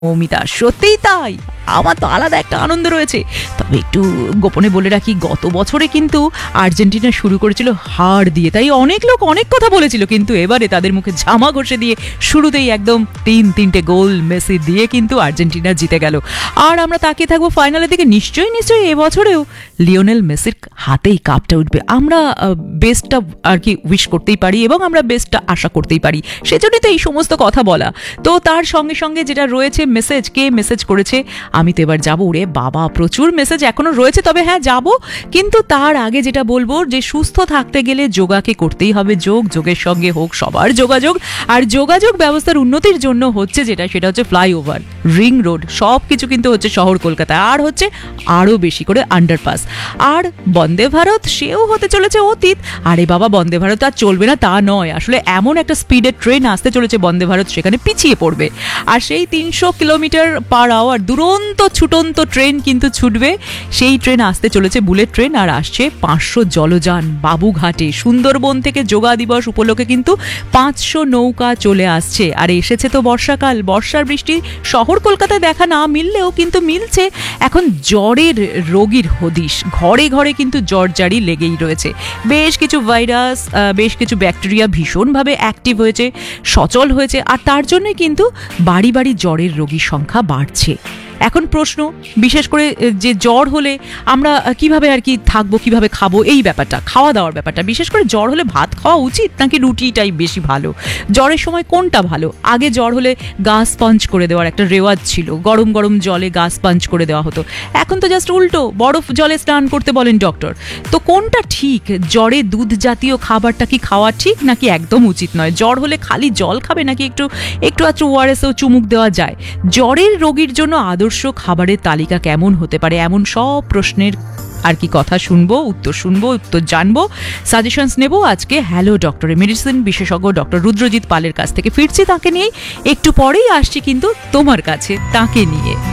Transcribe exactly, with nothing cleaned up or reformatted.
মৌমিতা, সত্যিই তাই, আমার তো আলাদা একটা আনন্দ রয়েছে। তবে একটু গোপনে বলে রাখি, গত বছরে কিন্তু আর্জেন্টিনা শুরু করেছিল হার দিয়ে, তাই অনেক লোক অনেক কথা বলেছিল, কিন্তু এবারে তাদের মুখে জামা ঘষে দিয়ে শুরুতেই একদম তিন তিনটে গোল মেসি দিয়ে কিন্তু আর্জেন্টিনা জিতে গেল। আর আমরা তাকিয়ে থাকবো ফাইনালের দিকে। নিশ্চয়ই নিশ্চয়ই এবছরেও লিওনেল মেসির হাতেই কাপটা উঠবে। আমরা বেস্টটা আর কি উইশ করতেই পারি এবং আমরা বেস্টটা আশা করতেই পারি, সেজন্যই তো এই সমস্ত কথা বলা। তো তার সঙ্গে সঙ্গে যেটা রয়েছে মেসেজ, কে মেসেজ করেছে, আমি তো এবার যাবো। রে বাবা, প্রচুর মেসেজ এখনো রয়েছে, তবে হ্যাঁ যাব, কিন্তু তার আগে যেটা বলবো যে সুস্থ থাকতে গেলে যোগাকে করতেই হবে। যোগ, যোগের সঙ্গে হোক সবার যোগাযোগ, আর যোগাযোগ ব্যবস্থার উন্নতির জন্য হচ্ছে যেটা, সেটা হচ্ছে ফ্লাইওভার, রিং রোড, সব কিছু কিন্তু হচ্ছে শহর কলকাতায়, আর হচ্ছে আরও বেশি করে আন্ডারপাস। আর বন্দে ভারত, সেও হতে চলেছে অতীত। আরে বাবা, বন্দে ভারত আর চলবে না তা নয়, আসলে এমন একটা স্পিডের ট্রেন আসতে চলেছে বন্দে ভারত, সেখানে পিছিয়ে পড়বে। আর সেই তিনশো কিলোমিটার পার আওয়ার দুরন্ত ছুটন্ত ট্রেন কিন্তু ছুটবে, সেই ট্রেন আসতে চলেছে বুলেট ট্রেন। আর আসছে পাঁচশো জলযান বাবুঘাটে, সুন্দরবন থেকে যোগা দিবস উপলক্ষে কিন্তু পাঁচশো নৌকা চলে আসছে। আর এসেছে তো বর্ষাকাল, বর্ষার বৃষ্টি শহর কলকাতায় দেখা না মিললেও কিন্তু মিলছে এখন জ্বরের রোগীর হদিশ। ঘরে ঘরে কিন্তু জ্বর জারি লেগেই রয়েছে। বেশ কিছু ভাইরাস, বেশ কিছু ব্যাকটেরিয়া ভীষণভাবে অ্যাক্টিভ হয়েছে, সচল হয়েছে, আর তার জন্যই কিন্তু বাড়ি বাড়ি জ্বরের রোগীর সংখ্যা বাড়ছে। এখন প্রশ্ন, বিশেষ করে যে জ্বর হলে আমরা কিভাবে আর কি থাকবো, কিভাবে খাবো, এই ব্যাপারটা, খাওয়া দাওয়ার ব্যাপারটা, বিশেষ করে জ্বর হলে ভাত খাওয়া উচিত নাকি রুটিটাই বেশি ভালো? জ্বরের সময় কোনটা ভালো? আগে জ্বর হলে গা স্পঞ্জ করে দেওয়ার একটা রেওয়াজ ছিল, গরম গরম জলে গা স্পঞ্জ করে দেওয়া হতো। এখন তো জাস্ট উল্টো, বরফ জলে স্নান করতে বলেন ডক্টর। তো কোনটা ঠিক? জ্বরে দুধ জাতীয় খাবারটা কি খাওয়া ঠিক নাকি একদম উচিত নয়? জ্বর হলে খালি জল খাবে নাকি একটু একটু আচ্ছা ওআরএসও চুমুক দেওয়া যায়? জ্বরের রোগীর জন্য আদর্শ খাবারের তালিকা কেমন হতে পারে? এমন সব প্রশ্নের আর কি কথা শুনবো, উত্তর শুনবো, উত্তর জানবো, সাজেশনস নেবো আজকে হ্যালো ডক্টরে। মেডিসিন বিশেষজ্ঞ ডক্টর রুদ্রজিৎ পালের কাছ থেকে ফিরছি, তাকে নিয়েই একটু পরেই আসছি কিন্তু তোমার কাছে, তাকে নিয়ে।